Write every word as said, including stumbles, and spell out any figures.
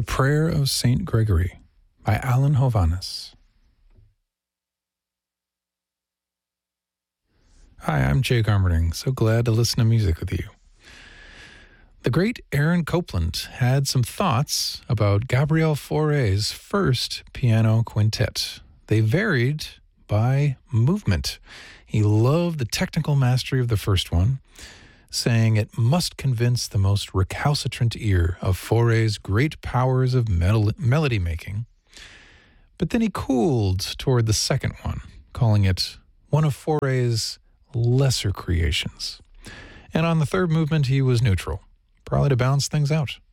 Prayer of Saint Gregory by Alan Hovhaness. Hi, I'm Jay Garmerding. So glad to listen to music with you. The great Aaron Copland had some thoughts about Gabriel Fauré's first piano quintet. They varied by movement. He loved the technical mastery of the first one, saying it must convince the most recalcitrant ear of Fauré's great powers of mel- melody making. But then he cooled toward the second one, calling it one of Fauré's lesser creations. And on the third movement, he was neutral, probably to balance things out.